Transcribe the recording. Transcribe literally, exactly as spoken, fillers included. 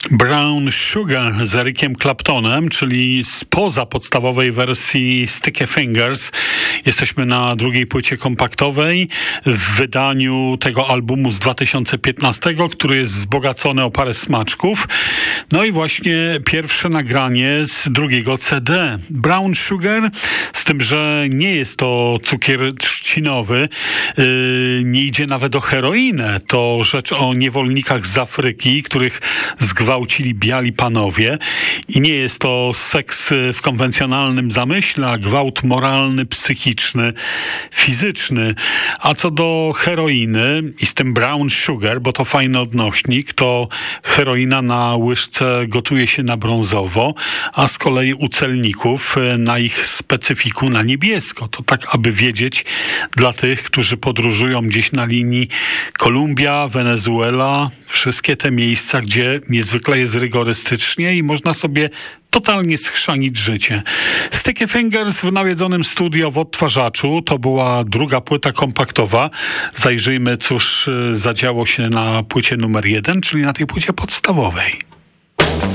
Brown Sugar z Ericiem Claptonem, czyli spoza podstawowej wersji Sticky Fingers. Jesteśmy na drugiej płycie kompaktowej w wydaniu tego albumu z dwa tysiące piętnastego, który jest wzbogacony o parę smaczków. No i właśnie pierwsze nagranie z drugiego C D. Brown Sugar, z tym, że nie jest to cukier trzcinowy, yy, nie idzie nawet o heroinę. To rzecz o niewolnikach z Afryki, których zgwałcili biali panowie. I nie jest to seks w konwencjonalnym zamyśle, a gwałt moralny, psychiczny, fizyczny. A co do heroiny i z tym Brown Sugar, bo to fajny odnośnik, to heroina na łyżce gotuje się na brązowo, a z kolei u celników na ich specyfiku na niebiesko. To tak, aby wiedzieć dla tych, którzy podróżują gdzieś na linii Kolumbia, Wenezuela, wszystkie te miejsca, gdzie niezwykle jest rygorystycznie i można sobie totalnie schrzanić życie. Sticky Fingers w nawiedzonym studio w odtwarzaczu. To była druga płyta kompaktowa. Zajrzyjmy, cóż zadziało się na płycie numer jeden, czyli na tej płycie podstawowej.